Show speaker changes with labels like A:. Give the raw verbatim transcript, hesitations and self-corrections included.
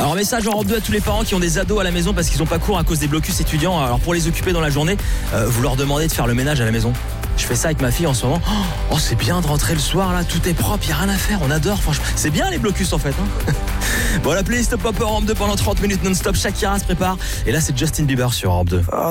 A: Alors message en Europe deux à tous les parents qui ont des ados à la maison parce qu'ils n'ont pas cours à cause des blocus étudiants. Alors pour les occuper dans la journée, euh, vous leur demandez de faire le ménage à la maison. Je fais ça avec ma fille en ce moment. Oh, c'est bien de rentrer le soir là, tout est propre, y a rien à faire, on adore. Franchement, c'est bien les blocus en fait. Hein. Bon, la playlist Pop Europe deux pendant trente minutes non-stop. Shakira se prépare. Et là, c'est Justin Bieber sur Europe deux.